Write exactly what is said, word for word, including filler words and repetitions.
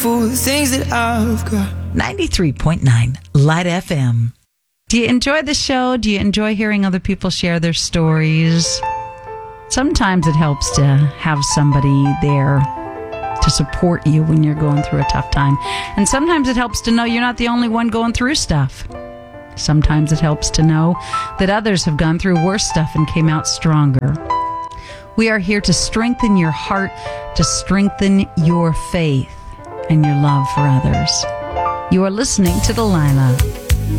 For the things that I've got. ninety-three point nine Light F M. Do you enjoy the show? Do you enjoy hearing other people share their stories? Sometimes it helps to have somebody there to support you when you're going through a tough time. And sometimes it helps to know you're not the only one going through stuff. Sometimes it helps to know that others have gone through worse stuff and came out stronger. We are here to strengthen your heart, to strengthen your faith and your love for others. You are listening to Delilah.